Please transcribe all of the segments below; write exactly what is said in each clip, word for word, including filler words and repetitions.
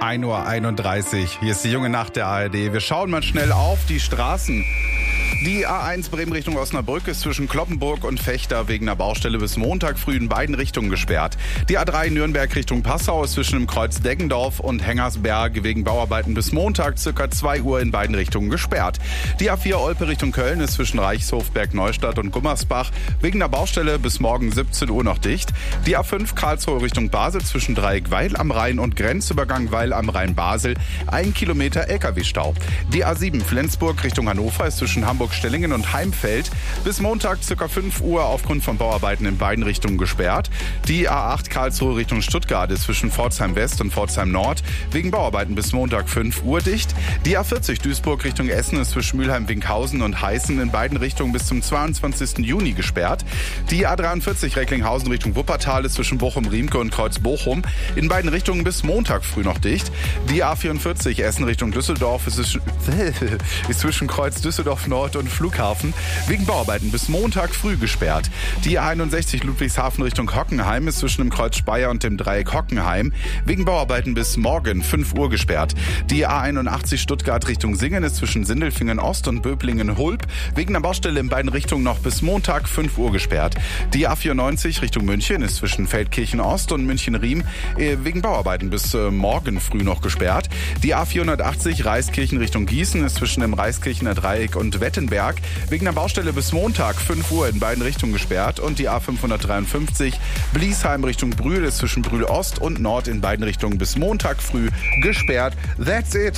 ein Uhr einunddreißig. Hier ist die junge Nacht der A R D. Wir schauen mal schnell auf die Straßen. Die A eins Bremen Richtung Osnabrück ist zwischen Cloppenburg und Vechta wegen einer Baustelle bis Montag früh in beiden Richtungen gesperrt. Die A drei Nürnberg Richtung Passau ist zwischen dem Kreuz Deggendorf und Hengersberg wegen Bauarbeiten bis Montag circa zwei Uhr in beiden Richtungen gesperrt. Die A vier Olpe Richtung Köln ist zwischen Reichshof, Bergneustadt und Gummersbach wegen einer Baustelle bis morgen siebzehn Uhr noch dicht. Die A fünf Karlsruhe Richtung Basel zwischen Dreieck Weil am Rhein und Grenzübergang Weil am Rhein-Basel ein Kilometer L K W-Stau. Die A sieben Flensburg Richtung Hannover ist zwischen Hamburg-Stellingen und Heimfeld bis Montag ca. fünf Uhr aufgrund von Bauarbeiten in beiden Richtungen gesperrt. Die A acht Karlsruhe Richtung Stuttgart ist zwischen Pforzheim West und Pforzheim Nord wegen Bauarbeiten bis Montag fünf Uhr dicht. Die A vierzig Duisburg Richtung Essen ist zwischen Mülheim-Winkhausen und Heißen in beiden Richtungen bis zum zweiundzwanzigsten Juni gesperrt. Die A dreiundvierzig Recklinghausen Richtung Wuppertal ist zwischen Bochum-Riemke und Kreuz-Bochum in beiden Richtungen bis Montag früh noch dicht. Die A vierundvierzig Essen Richtung Düsseldorf ist, ist zwischen Kreuz Düsseldorf Nord und Flughafen wegen Bauarbeiten bis Montag früh gesperrt. Die A einundsechzig Ludwigshafen Richtung Hockenheim ist zwischen dem Kreuz Speyer und dem Dreieck Hockenheim wegen Bauarbeiten bis morgen fünf Uhr gesperrt. Die A einundachtzig Stuttgart Richtung Singen ist zwischen Sindelfingen Ost und Böblingen-Hulb wegen einer Baustelle in beiden Richtungen noch bis Montag fünf Uhr gesperrt. Die A vierundneunzig Richtung München ist zwischen Feldkirchen Ost und München-Riem wegen Bauarbeiten bis morgen früh noch gesperrt. Die A vierhundertachtzig Reiskirchen Richtung Gießen ist zwischen dem Reiskirchener Dreieck und Wettenberg wegen einer Baustelle bis Montag fünf Uhr in beiden Richtungen gesperrt. Und die A fünfhundertdreiundfünfzig Bliesheim Richtung Brühl ist zwischen Brühl Ost und Nord in beiden Richtungen bis Montag früh gesperrt. That's it.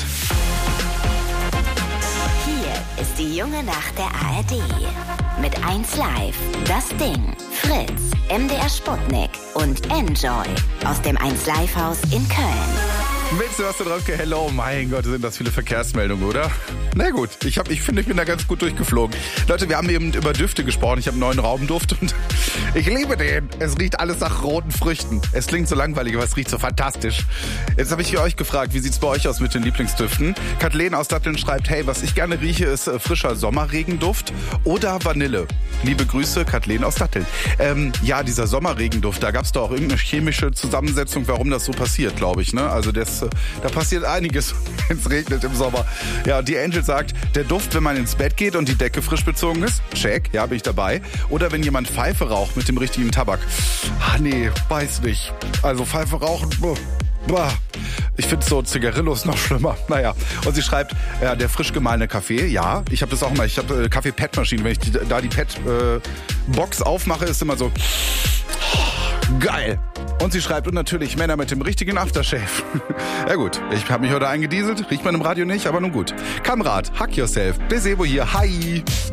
Hier ist die junge Nacht der A R D. Mit eins Live, das Ding, Fritz, M D R Sputnik und Enjoy aus dem eins Live Haus in Köln. Willst du was da drauf? Hello, mein Gott, sind das viele Verkehrsmeldungen, oder? Na gut, ich, hab, ich finde, ich bin da ganz gut durchgeflogen. Leute, wir haben eben über Düfte gesprochen. Ich habe einen neuen Raumduft und ich liebe den. Es riecht alles nach roten Früchten. Es klingt so langweilig, aber es riecht so fantastisch. Jetzt habe ich hier euch gefragt, wie sieht's bei euch aus mit den Lieblingsdüften? Kathleen aus Datteln schreibt, hey, was ich gerne rieche, ist äh, frischer Sommerregenduft oder Vanille. Liebe Grüße, Kathleen aus Datteln. Ähm, ja, dieser Sommerregenduft, da gab's doch auch irgendeine chemische Zusammensetzung, warum das so passiert, glaube ich. Ne? Also das, äh, da passiert einiges, wenn es regnet im Sommer. Ja, die Angel sagt, der Duft, wenn man ins Bett geht und die Decke frisch bezogen ist, check, ja, bin ich dabei. Oder wenn jemand Pfeife raucht mit dem richtigen Tabak. Ah, nee, weiß nicht. Also Pfeife rauchen, boah. Ich finde so Zigarillos noch schlimmer. Naja, und sie schreibt, ja, der frisch gemahlene Kaffee, ja, ich habe das auch immer, ich habe äh, Kaffee-Pet-Maschine, wenn ich die, da die Pet-Box äh, aufmache, ist immer so geil. Und sie schreibt, und natürlich Männer mit dem richtigen Aftershave. Ja gut, ich habe mich heute eingedieselt, riecht man im Radio nicht, aber nun gut. Kamerad, hack yourself, Besebo hier, hi.